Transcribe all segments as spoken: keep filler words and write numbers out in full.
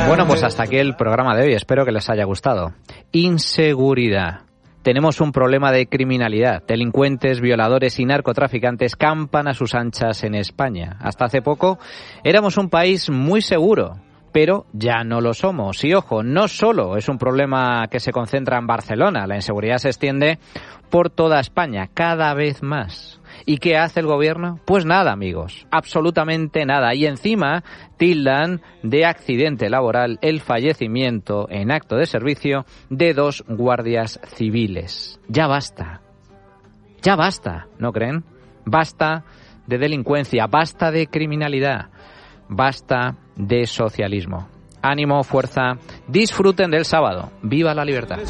Bueno, pues hasta aquí el programa de hoy. Espero que les haya gustado. Inseguridad. Tenemos un problema de criminalidad. Delincuentes, violadores y narcotraficantes campan a sus anchas en España. Hasta hace poco éramos un país muy seguro, pero ya no lo somos. Y ojo, no solo es un problema que se concentra en Barcelona. La inseguridad se extiende por toda España, cada vez más. ¿Y qué hace el gobierno? Pues nada, amigos, absolutamente nada. Y encima tildan de accidente laboral el fallecimiento en acto de servicio de dos guardias civiles. Ya basta, ya basta, ¿no creen? Basta de delincuencia, basta de criminalidad, basta de socialismo. Ánimo, fuerza, disfruten del sábado. ¡Viva la libertad!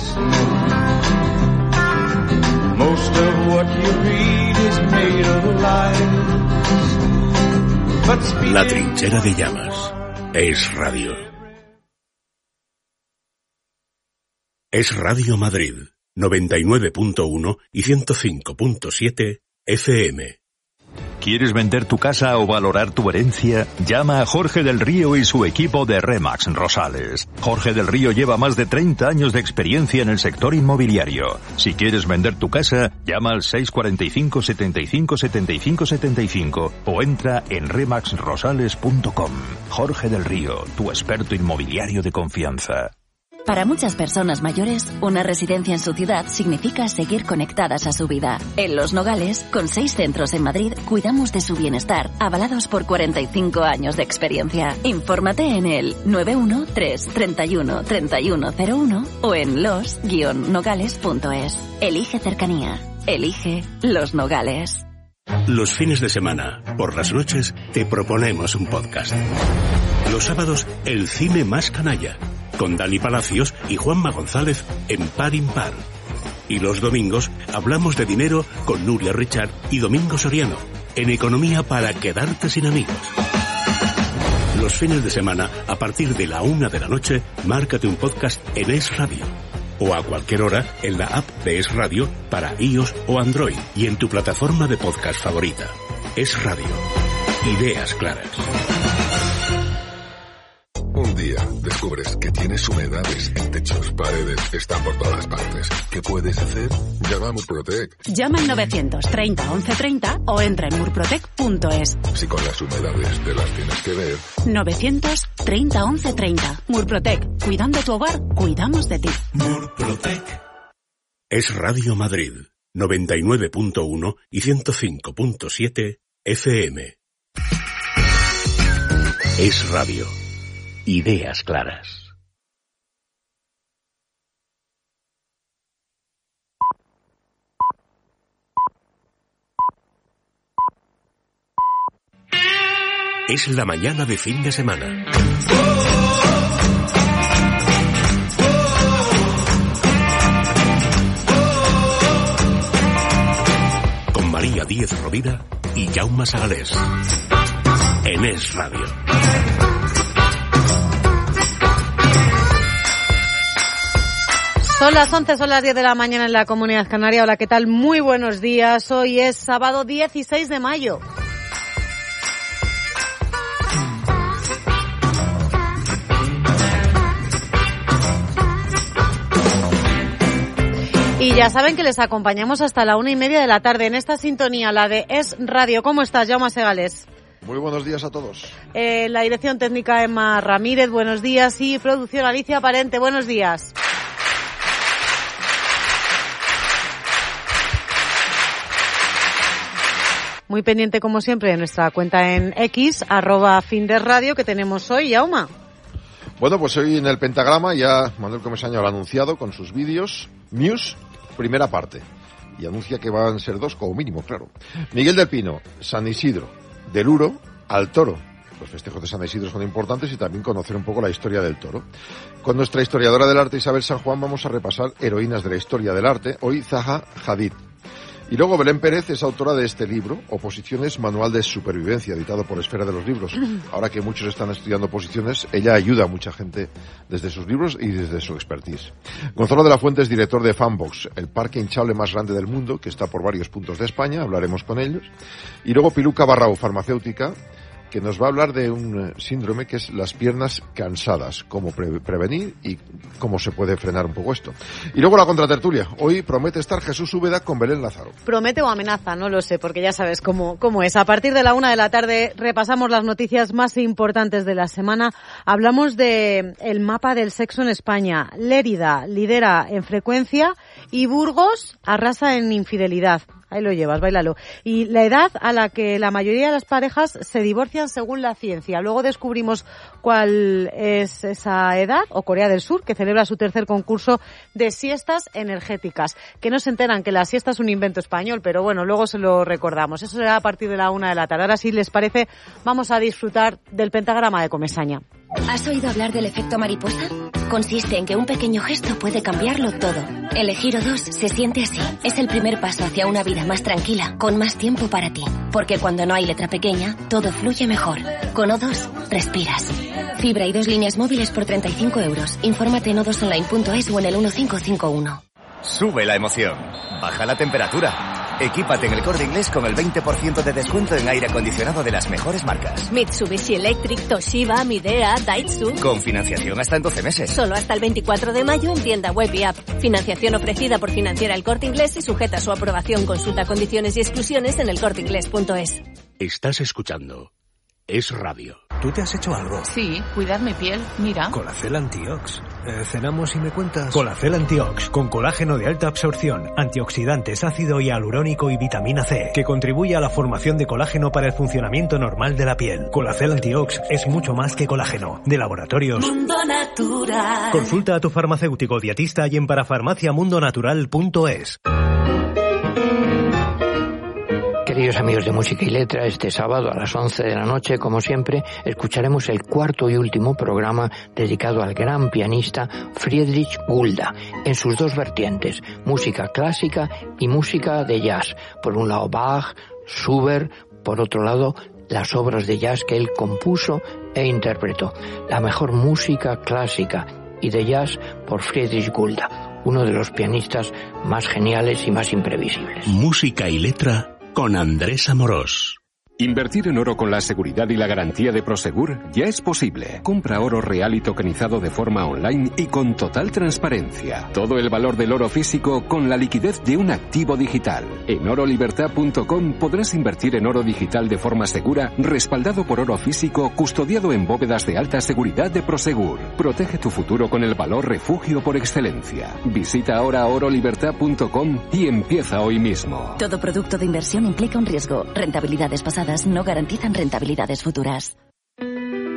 Most of what you read is made of lies. La Trinchera de Llamas. Es Radio. Es Radio Madrid, noventa y nueve punto uno y ciento cinco punto siete F M. ¿Quieres vender tu casa o valorar tu herencia? Llama a Jorge del Río y su equipo de Remax Rosales. Jorge del Río lleva más de treinta años de experiencia en el sector inmobiliario. Si quieres vender tu casa, llama al seis cuatro cinco, setenta y cinco, setenta y cinco, setenta y cinco o entra en remax rosales punto com. Jorge del Río, tu experto inmobiliario de confianza. Para muchas personas mayores, una residencia en su ciudad significa seguir conectadas a su vida. En Los Nogales, con seis centros en Madrid, cuidamos de su bienestar, avalados por cuarenta y cinco años de experiencia. Infórmate en el nueve uno tres, treinta y uno, treinta y uno cero uno o en los guion nogales punto es. Elige cercanía. Elige Los Nogales. Los fines de semana, por las noches, te proponemos un podcast. Los sábados, el cine más canalla, con Dani Palacios y Juanma González en Par Impar. Y los domingos hablamos de dinero con Nuria Richard y Domingo Soriano, en Economía para quedarte sin amigos. Los fines de semana, a partir de la una de la noche, márcate un podcast en Es Radio. O a cualquier hora en la app de Es Radio para iOS o Android y en tu plataforma de podcast favorita. Es Radio. Ideas claras. Un día descubres que tienes humedades en techos, paredes, están por todas partes. ¿Qué puedes hacer? Llama a Murprotec. Llama al novecientos treinta once treinta o entra en murprotec punto es. Si con las humedades te las tienes que ver. novecientos treinta once treinta. Murprotec. Cuidando tu hogar, cuidamos de ti. Murprotec. Es Radio Madrid, noventa y nueve punto uno y ciento cinco punto siete F M. Es Radio. Ideas claras. Es la mañana de fin de semana. Con María Díez Rovira y Jaume Sagalés. En Es Radio. Son las once, son las diez de la mañana en la Comunidad Canaria. Hola, ¿qué tal? Muy buenos días. Hoy es sábado dieciséis de mayo. Y ya saben que les acompañamos hasta la una y media de la tarde en esta sintonía, la de Es Radio. ¿Cómo estás, Jaume Segales? Muy buenos días a todos. Eh, la dirección técnica Emma Ramírez, buenos días. Y producción Alicia Parente, buenos días. Muy pendiente, como siempre, de nuestra cuenta en X, arroba Finderradio, que tenemos hoy, Jaume. Bueno, pues hoy en el pentagrama ya Manuel Comesaña lo ha anunciado con sus vídeos. News, primera parte. Y anuncia que van a ser dos como mínimo, claro. Miguel del Pino, San Isidro, del Uro al Toro. Los festejos de San Isidro son importantes y también conocer un poco la historia del toro. Con nuestra historiadora del arte Isabel San Juan vamos a repasar heroínas de la historia del arte. Hoy Zaha Hadid. Y luego Belén Pérez es autora de este libro, Oposiciones, Manual de Supervivencia, editado por Esfera de los Libros. Ahora que muchos están estudiando oposiciones, ella ayuda a mucha gente desde sus libros y desde su expertise. Gonzalo de la Fuente es director de Fanbox, el parque hinchable más grande del mundo, que está por varios puntos de España, hablaremos con ellos. Y luego Piluca Barrao, farmacéutica, que nos va a hablar de un síndrome que es las piernas cansadas, cómo pre- prevenir y cómo se puede frenar un poco esto. Y luego la contratertulia. Hoy promete estar Jesús Úbeda con Belén Lázaro. Promete o amenaza, no lo sé, porque ya sabes cómo, cómo es. A partir de la una de la tarde repasamos las noticias más importantes de la semana. Hablamos de el mapa del sexo en España. Lérida lidera en frecuencia y Burgos arrasa en infidelidad. Ahí lo llevas, báilalo. Y la edad a la que la mayoría de las parejas se divorcian según la ciencia. Luego descubrimos cuál es esa edad, o Corea del Sur, que celebra su tercer concurso de siestas energéticas. Que no se enteran que la siesta es un invento español, pero bueno, luego se lo recordamos. Eso será a partir de la una de la tarde. Ahora, si les parece, vamos a disfrutar del pentagrama de Comesaña. ¿Has oído hablar del efecto mariposa? Consiste en que un pequeño gesto puede cambiarlo todo. Elegir O dos se siente así. Es el primer paso hacia una vida más tranquila, con más tiempo para ti. Porque cuando no hay letra pequeña, todo fluye mejor. Con O dos, respiras. Fibra y dos líneas móviles por treinta y cinco euros. Infórmate en o dos online punto es o en el uno cinco cinco uno. Sube la emoción. Baja la temperatura. Equípate en el Corte Inglés con el veinte por ciento de descuento en aire acondicionado de las mejores marcas. Mitsubishi Electric, Toshiba, Midea, Daitsu. Con financiación hasta en doce meses. Solo hasta el veinticuatro de mayo en tienda web y app. Financiación ofrecida por Financiera El Corte Inglés y sujeta a su aprobación. Consulta condiciones y exclusiones en el corte inglés punto es. Estás escuchando Es Radio. ¿Tú te has hecho algo? Sí, cuidar mi piel, mira. Colacel Antiox. Eh, ¿Cenamos y me cuentas? Colacel Antiox, con colágeno de alta absorción, antioxidantes, ácido hialurónico y vitamina C, que contribuye a la formación de colágeno para el funcionamiento normal de la piel. Colacel Antiox es mucho más que colágeno. De Laboratorios Mundo Natural. Consulta a tu farmacéutico dietista y en parafarmacia mundo natural punto es. Queridos amigos de Música y Letra, este sábado a las once de la noche, como siempre, escucharemos el cuarto y último programa dedicado al gran pianista Friedrich Gulda, en sus dos vertientes, música clásica y música de jazz. Por un lado Bach, Schubert, por otro lado las obras de jazz que él compuso e interpretó. La mejor música clásica y de jazz por Friedrich Gulda, uno de los pianistas más geniales y más imprevisibles. Música y Letra con Andrés Amorós. Invertir en oro con la seguridad y la garantía de Prosegur ya es posible. Compra oro real y tokenizado de forma online y con total transparencia. Todo el valor del oro físico con la liquidez de un activo digital. En oro libertad punto com podrás invertir en oro digital de forma segura, respaldado por oro físico, custodiado en bóvedas de alta seguridad de Prosegur. Protege tu futuro con el valor refugio por excelencia. Visita ahora oro libertad punto com y empieza hoy mismo. Todo producto de inversión implica un riesgo. Rentabilidades pasadas no garantizan rentabilidades futuras.